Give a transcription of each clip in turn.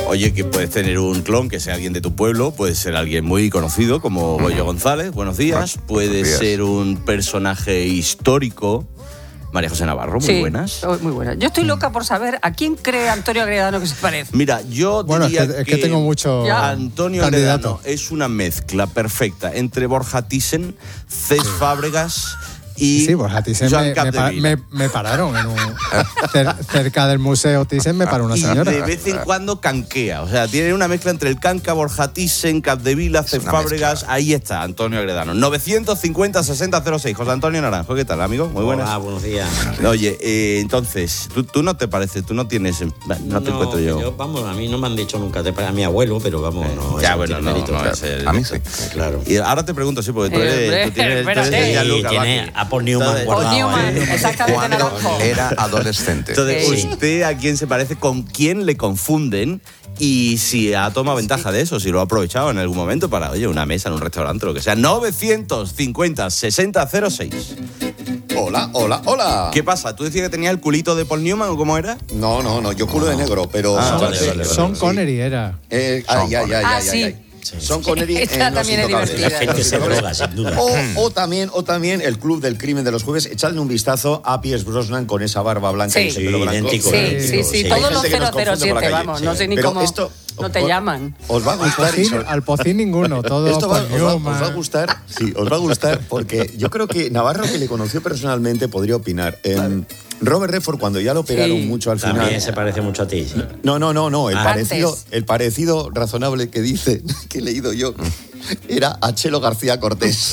Oye, que puedes tener un clon que sea alguien de tu pueblo, puede ser alguien muy conocido como Goyo González, buenos días, puede ser un personaje histórico. María José Navarro, muy buenas. Muy buenas. Yo estoy loca por saber a quién cree Antonio Agredano que se parece. Mira, yo diría es que tengo mucho Antonio Agredano es una mezcla perfecta entre Borja Thyssen, Cés Fábregas y Borja Thyssen me pararon en cerca del museo Thyssen, me paró una señora. Y de vez en cuando canquea, o sea, tiene una mezcla entre el canca, Borja Thyssen, Capdevila, Cés Fábregas, ahí está Antonio Agredano. 950-6006. José Antonio Naranjo, ¿qué tal, amigo? Muy buenas. Hola, buenos días. Oye, entonces, tú no te pareces, tú no tienes, no te encuentro yo. Vamos, a mí no me han dicho nunca, a mi abuelo, pero vamos, no. Ya, bueno, no es a mí sí. Claro. Y ahora te pregunto, sí, porque tú tienes Paul Newman guardado. Exactamente, Naranjo. Era adolescente. Entonces, ¿usted a quién se parece? ¿Con quién le confunden? Y si ha tomado ventaja de eso, si lo ha aprovechado en algún momento para, oye, una mesa en un restaurante, lo que sea. 950-6006. Hola. ¿Qué pasa? ¿Tú decías que tenía el culito de Paul Newman o cómo era? No, yo culo de negro, pero... Sean Connery era. Sí. Sean Connery Esta en Los también es Intocables. divertida. La gente se droga, sin duda. O también el Club del Crimen de los Jueves. Echadle un vistazo a Pierce Brosnan con esa barba blanca y ese pelo blanco. Idéntico. Sí. Todos los 007, vamos. No sé ni pero cómo no te llaman. Os va a gustar. Al Pocín ninguno. Todo Esto os va a gustar. Sí, os va a gustar porque yo creo que Navarro, que le conoció personalmente, podría opinar. Robert Redford, cuando ya lo operaron mucho al final... También se parece mucho a ti. ¿Sí? No. El parecido razonable que dice, que he leído yo, era a Chelo García Cortés.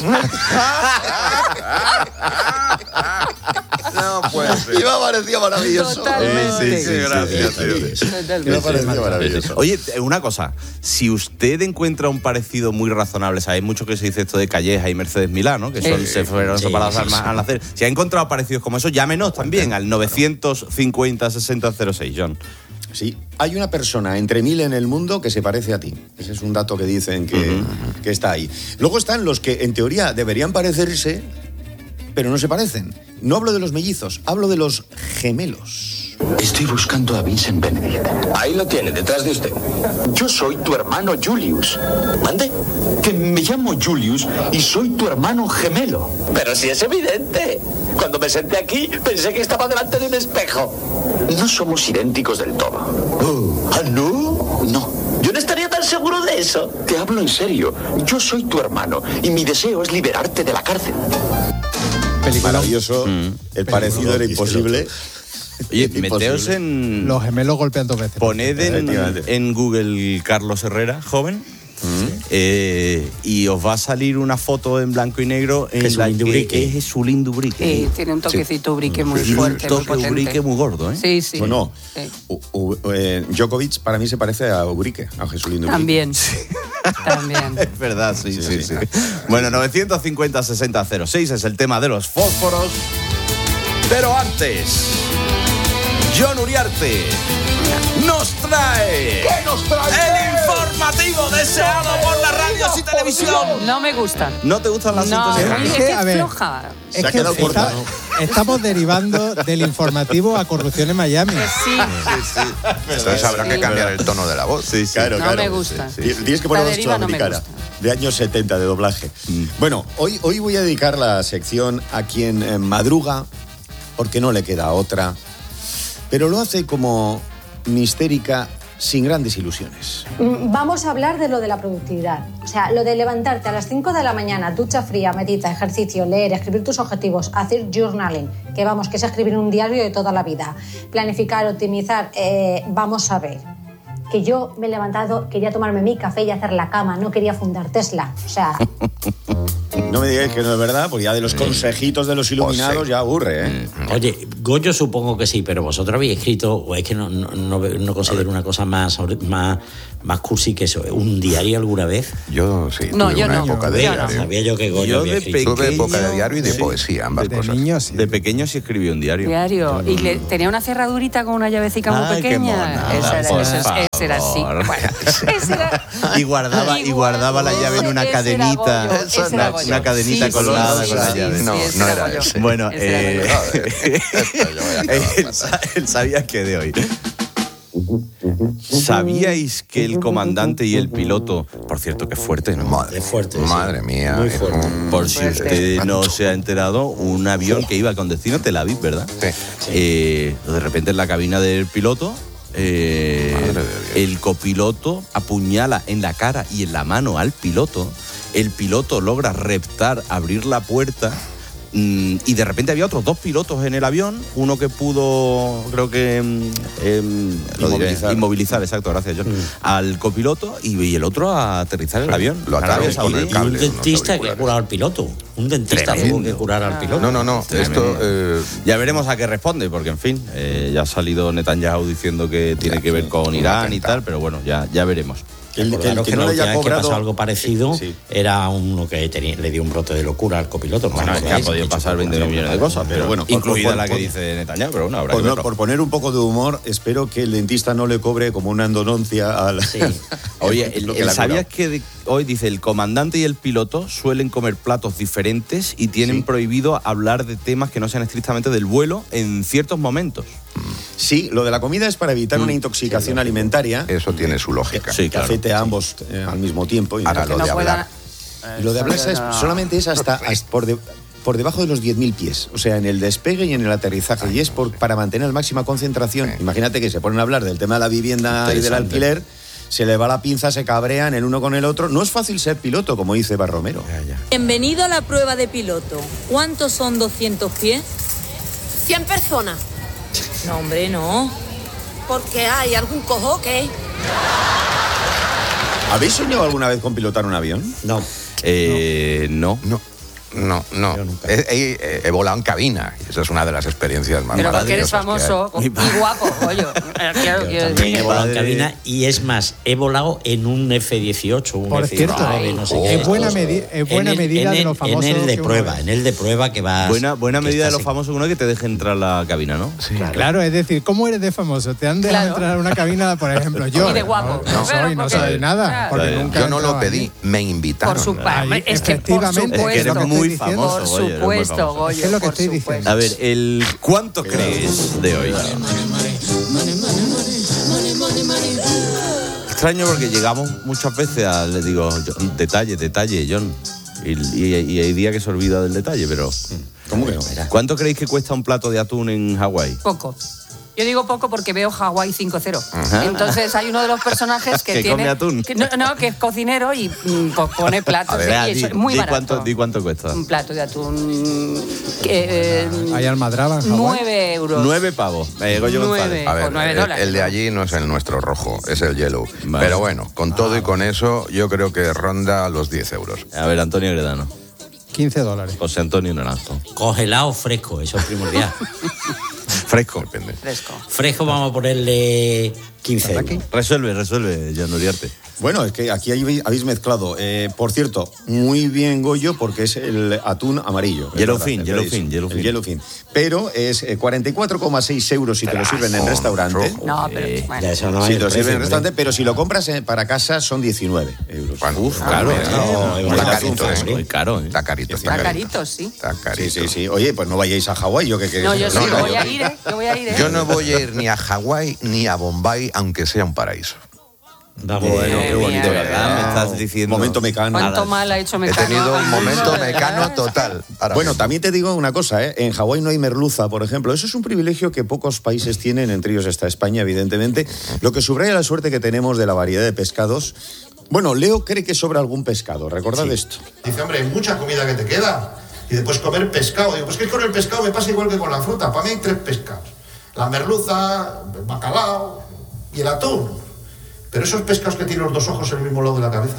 No puede ser. Y me ha parecido maravilloso. Totalmente. Sí, gracias. Me ha parecido maravilloso. Oye, una cosa, si usted encuentra un parecido muy razonable, sabéis mucho que se dice esto de Calleja y Mercedes Milá, ¿no? Que se fueron separados al nacer. Si ha encontrado parecidos como eso, llámenos también al 950-6006, John. Sí, hay una persona entre 1000 en el mundo que se parece a ti. Ese es un dato que dicen que está ahí. Luego están los que en teoría deberían parecerse, pero no se parecen. No hablo de los mellizos, hablo de los gemelos. Estoy buscando a Vincent Benedict. Ahí lo tiene, detrás de usted. Yo soy tu hermano Julius. ¿Mande? Que me llamo Julius y soy tu hermano gemelo. Pero si es evidente. Cuando me senté aquí, pensé que estaba delante de un espejo. No somos idénticos del todo. ¿Ah, no? No. Yo no estaría tan seguro de eso. Te hablo en serio. Yo soy tu hermano y mi deseo es liberarte de la cárcel. Maravilloso. El parecido era imposible. Oye, meteos en... Los gemelos golpean dos veces. Poned en Google Carlos Herrera, joven, y os va a salir una foto en blanco y negro en la que es Jesulín Dubrique. Tiene un toquecito Ubrique muy fuerte, muy potente. Ubrique muy gordo, ¿eh? Sí. Bueno, Djokovic para mí se parece a Ubrique, a Jesulín Dubrique. También. Es verdad, sí. Bueno, 950-6006 es el tema de los fósforos. Pero antes, John Uriarte nos trae... ¿Qué nos trae? El informativo deseado por las radios y televisión. No me gusta. ¿No te gustan las sintonías? Es que es floja. Se ha quedado corta, ¿no? Estamos derivando del informativo a corrupción en Miami. Sí. Entonces habrá que cambiar el tono de la voz. Sí. Claro. Me gusta. Tienes que poner voz sudamericana, de años 70, de doblaje. Bueno, hoy voy a dedicar la sección a quien madruga, porque no le queda otra, pero lo hace como mistérica, sin grandes ilusiones. Vamos a hablar de lo de la productividad. O sea, lo de levantarte a las 5 de la mañana, ducha fría, medita, ejercicio, leer, escribir tus objetivos, hacer journaling, que es escribir un diario de toda la vida, planificar, optimizar, vamos a ver. Que yo me he levantado, quería tomarme mi café y hacer la cama, no quería fundar Tesla. O sea... No me digáis que no es verdad, porque ya de los consejitos de los iluminados ya aburre, ¿eh? Oye, Goyo supongo que sí, pero vosotros habéis escrito, o es que no considero una cosa más cursi que eso, un diario alguna vez. Yo sí. No, tuve yo una no. época de diario. Sabía yo que Goyo había escrito. Tuve época de diario y de poesía, ambas De cosas. niños, sí. De pequeño sí escribí un diario. Y tenía una cerradurita con una llavecica muy pequeña. Qué mona. Ese era así. Bueno, ese era... Y guardaba la llave en una cadenita. Una cadenita colgada con la llave. No era ese. Bueno, él sabía que de hoy. ¿Sabíais que el comandante y el piloto, por cierto, que fuerte, ¿no? Madre mía. Muy fuerte. Por si usted no se ha enterado, un avión que iba con destino a Tel Aviv, ¿verdad? Sí. De repente en la cabina del piloto, el copiloto apuñala en la cara y en la mano al piloto. El piloto logra reptar, abrir la puerta. Y de repente había otros 2 pilotos en el avión, uno que pudo, creo que inmovilizar, exacto, gracias John, al copiloto y el otro a aterrizar el avión. Lo ataron con el cable. Y un dentista que ha curado al piloto. Un dentista tuvo que curar al piloto. No. Esto, ya veremos a qué responde, porque en fin, ya ha salido Netanyahu diciendo que tiene que ver con Irán y tal, pero bueno, ya veremos. Que no le haya cobrado. Que pasó algo parecido era uno que le dio un brote de locura al copiloto. Bueno, que ha podido pasar 20 millones de cosas, pero bueno, incluida la que dice Netanyahu, pero bueno, habrá que verlo. Por poner un poco de humor, espero que el dentista no le cobre como una endodoncia al... Sí. Oye, ¿sabías que hoy dice el comandante y el piloto suelen comer platos diferentes y tienen prohibido hablar de temas que no sean estrictamente del vuelo en ciertos momentos? Sí, lo de la comida es para evitar una intoxicación alimentaria. Eso tiene su lógica. Sí, claro. Que afecte a ambos al mismo tiempo. Y ahora lo de hablar. Lo de hablar solamente es hasta por debajo de los 10.000 pies. O sea, en el despegue y en el aterrizaje. Y es para mantener la máxima concentración. Imagínate que se ponen a hablar del tema de la vivienda y del alquiler. Se le va la pinza, se cabrean el uno con el otro. No es fácil ser piloto, como dice Barromero. Bienvenido a la prueba de piloto. ¿Cuántos son 200 pies? 100 personas. No, hombre, no. ¿Por qué hay algún cojo que? ¿Habéis soñado alguna vez con pilotar un avión? No. No. He volado en cabina. Esa es una de las experiencias más maravillosas. Pero porque eres famoso y guapo, oye. También he volado en cabina y es más, he volado en un F-18. Por cierto, es buena medida de los famosos. En el de prueba que va. Buena medida de los famosos uno que te deje entrar a la cabina, ¿no? Sí, claro, es decir, ¿cómo eres de famoso? ¿Te han dejado entrar a una cabina, por ejemplo, yo? Y de guapo. No soy nada. Yo no lo pedí, me invitaron. Por supuesto. Es que por supuesto. Muy famoso, por supuesto, Goyo. ¿Qué es lo que estoy diciendo? A ver, ¿cuánto crees de hoy? Extraño porque llegamos muchas veces le digo, detalle, John. Y hay días que se olvida del detalle, pero... ¿Cómo que no? ¿Cuánto creéis que cuesta un plato de atún en Hawái? Poco. Yo digo poco porque veo Hawái 5-0. Entonces hay uno de los personajes que tiene... come atún. Que es cocinero y pone platos. Es muy barato. ¿Cuánto cuesta? Un plato de atún... ¿Hay almadraba en Hawái? 9 euros. 9 pavos. Goyo González. A ver, $9. El de allí no es el nuestro rojo, es el yellow. Vale. Pero bueno, con todo y con eso, yo creo que ronda los 10 euros. A ver, Antonio Gredano. $15. José Antonio Naranjo. Congelado fresco, eso es primordial. Fresco. Depende. Fresco vamos a ponerle 15 euros. Resuelve, Jan Uriarte. Bueno, es que aquí habéis mezclado. Por cierto, muy bien, Goyo, porque es el atún amarillo. Yellowfin. Pero es 44,6 euros si te lo sirven en restaurante. No, pero bueno. Eso no si te lo sirven en restaurante, pero si lo compras para casa son 19 euros. Uf, claro. Está carito, muy caro. Está carito, sí. Está carito. Sí. Oye, pues no vayáis a Hawái. Yo voy a ir. Yo no voy a ir ni a Hawái ni a Bombay, aunque sea un paraíso. Bueno, qué bonito, ¿verdad? Me estás diciendo. Momento Mecano. ¿Cuánto mal ha hecho Mecano? He tenido un momento Mecano total. Bueno, también te digo una cosa, en Hawái no hay merluza, por ejemplo. Eso es un privilegio que pocos países tienen, entre ellos está España, evidentemente. Lo que subraya la suerte que tenemos de la variedad de pescados. Bueno, Leo cree que sobra algún pescado, recordad esto. Dice, hombre, hay mucha comida que te queda. Y después comer pescado. Digo, pues que con el pescado me pasa igual que con la fruta. Para mí hay 3 pescados. La merluza, el bacalao y el atún. Pero esos pescados que tienen los 2 ojos en el mismo lado de la cabeza.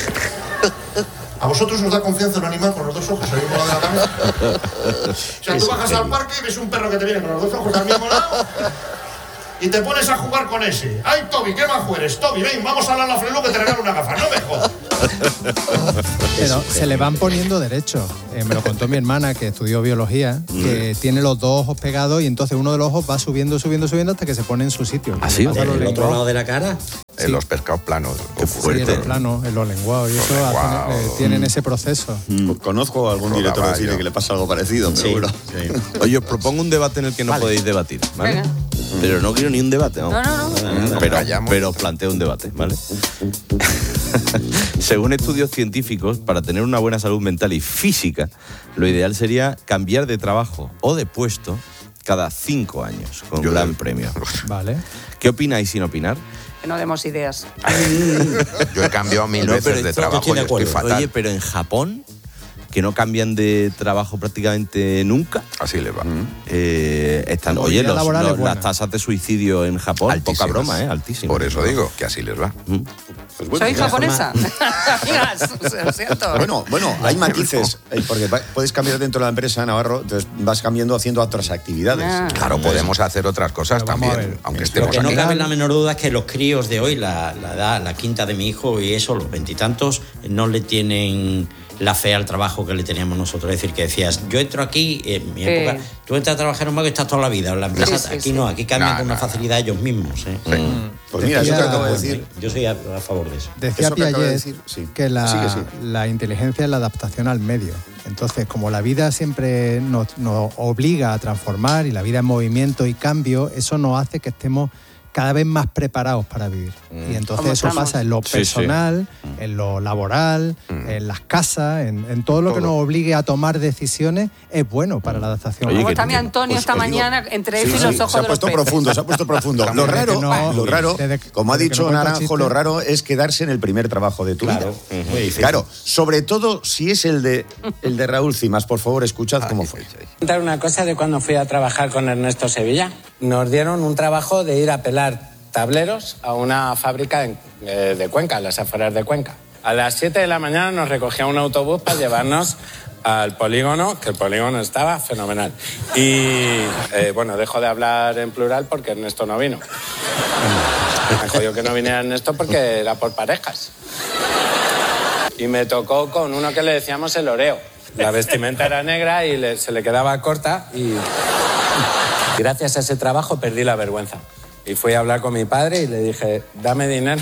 ¿A vosotros os da confianza un animal con los 2 ojos en el mismo lado de la cabeza? O sea, tú bajas al parque y ves un perro que te viene con los 2 ojos al mismo lado y te pones a jugar con ese. ¡Ay, Toby, qué majo eres! Toby, ven, vamos a hablar a la Flelu que te regalo una gafa. ¡No me jodas! Pero se le van poniendo derechos. Me lo contó mi hermana, que estudió biología, que tiene los 2 ojos pegados y entonces uno de los ojos va subiendo hasta que se pone en su sitio. ¿Así? ¿En el otro lado de la cara? en los pescados planos. Sí, en los planos, en los lenguados, y eso tienen ese proceso. Conozco a algún director de cine que le pasa algo parecido, pero bueno. Oye, os propongo un debate en el que no podéis debatir, ¿vale? Venga. Pero no quiero ni un debate, ¿no? No. Pero os planteo un debate, ¿vale? Según estudios científicos, para tener una buena salud mental y física, lo ideal sería cambiar de trabajo o de puesto cada 5 años, con gran premio. Vale. ¿Qué opináis sin opinar? Que no demos ideas. Yo he cambiado 1000 veces de trabajo y estoy fatal. Oye, pero en Japón, que no cambian de trabajo prácticamente nunca. Así les va. Están, oye, las tasas de suicidio en Japón, altísimas. Poca broma, altísimas. Por eso digo que así les va. Pues bueno, soy japonesa. Amigas, lo siento. Bueno, hay matices, porque puedes cambiar dentro de la empresa, Navarro, entonces vas cambiando haciendo otras actividades. Claro, podemos hacer otras cosas también, aunque estemos Lo que no aquí. cabe la menor duda es que los críos de hoy, la edad, la quinta de mi hijo y eso, los 20 y tantos, no le tienen la fe al trabajo que le teníamos nosotros. Es decir, que decías, yo entro aquí, en mi época, tú entras a trabajar en un banco y estás toda la vida. En la empresa, aquí no, aquí cambian con una facilidad ellos mismos. Pues mira, eso que acabo de decir. Yo soy a favor de eso. Decía Piaget que la inteligencia es la adaptación al medio. Entonces, como la vida siempre nos obliga a transformar y la vida es movimiento y cambio, eso nos hace que estemos cada vez más preparados para vivir. Y entonces eso pasa en lo personal, en lo laboral, en las casas, en todo lo que nos obligue a tomar decisiones, es bueno para la adaptación. Como está mi Antonio esta mañana, entre él y los ojos de los peces. Se ha puesto profundo. Lo raro, como ha dicho Naranjo, lo raro es quedarse en el primer trabajo de tu vida. Claro, sobre todo si es el de Raúl Cimas. Por favor, escuchad cómo fue. Contar una cosa de cuando fui a trabajar con Ernesto Sevilla. Nos dieron un trabajo de ir a pelar tableros a una fábrica de Cuenca, a las afueras de Cuenca. A las 7 de la mañana nos recogía un autobús para llevarnos al polígono, que el polígono estaba fenomenal. Y, dejo de hablar en plural porque Ernesto no vino. Me jodió que no viniera Ernesto porque era por parejas. Y me tocó con uno que le decíamos el oreo. La vestimenta era negra y se le quedaba corta y gracias a ese trabajo perdí la vergüenza. Y fui a hablar con mi padre y le dije, dame dinero.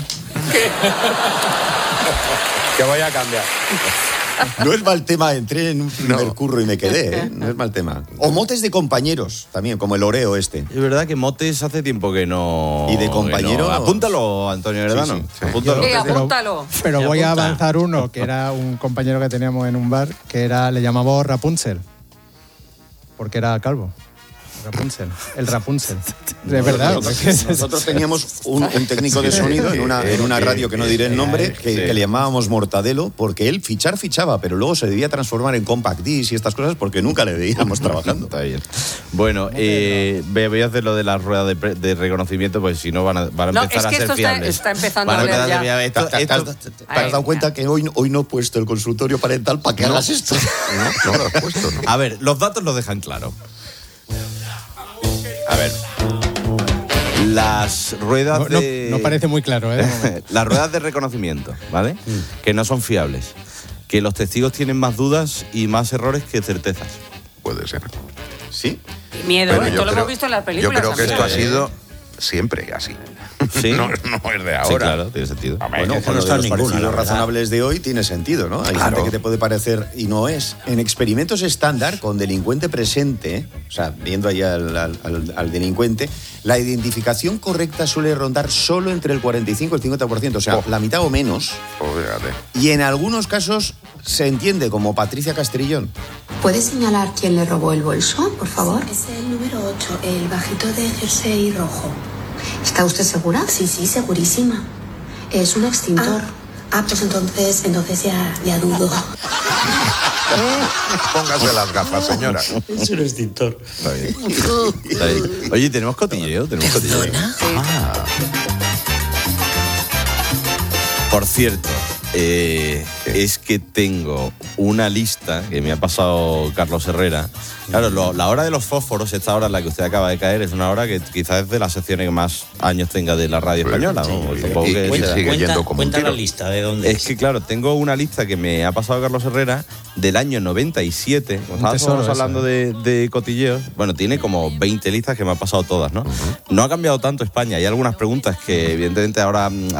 Que voy a cambiar. No es mal tema, entré en un primer curro y me quedé, ¿eh? No es mal tema. O motes de compañeros, también, como el Oreo este. Es verdad que motes hace tiempo que no... ¿Y de compañero? Apúntalo, Antonio Heredano. Sí. Apúntalo. Pero voy a avanzar uno, que era un compañero que teníamos en un bar, que le llamamos Rapunzel, porque era calvo. El Rapunzel. De verdad. Nosotros teníamos un técnico de sonido en una radio que no diré el nombre, que le llamábamos Mortadelo, porque él fichaba, pero luego se debía transformar en compact disc y estas cosas porque nunca le veíamos trabajando. Está bien. Bueno, voy a hacer lo de las ruedas de reconocimiento, pues si no van a empezar a ser fiables. Está empezando a leer ya. ¿Te has dado cuenta que hoy no he puesto el consultorio parental para que hagas esto? No lo has puesto, ¿no? A ver, los datos lo dejan claro. A ver, las ruedas no parece muy claro, ¿eh? Las ruedas de reconocimiento, ¿vale? Que no son fiables. Que los testigos tienen más dudas y más errores que certezas. Puede ser. ¿Sí? Qué miedo, esto lo hemos visto en las películas. Yo creo que esto ha también. sido siempre así. ¿Sí? No es de ahora. Sí, claro, tiene sentido. Bueno, con los parecidos razonables de hoy tiene sentido, ¿no? Hay gente que te puede parecer y no es. En experimentos estándar, con delincuente presente, o sea, viendo ahí al delincuente, la identificación correcta suele rondar solo entre el 45 y el 50%, o sea, la mitad o menos. Y en algunos casos se entiende como Patricia Castrillón. ¿Puede señalar quién le robó el bolso, por favor? Es el número 8, el bajito de jersey rojo. ¿Está usted segura? Sí, segurísima. Es un extintor. Pues entonces ya dudo. Póngase las gafas, señora. Es un extintor. Está bien. Oye, ¿tenemos cotilleo? Por cierto, es que tengo una lista que me ha pasado Carlos Herrera. Claro, la hora de los fósforos, esta hora en la que usted acaba de caer, es una hora que quizás es de las secciones que más años tenga de la radio española. Cuenta la lista de dónde es. Que claro, tengo una lista que me ha pasado Carlos Herrera del año 97. Estábamos hablando de cotilleos. Bueno, tiene como 20 listas que me ha pasado todas, ¿no? No ha cambiado tanto España. Hay algunas preguntas que evidentemente ahora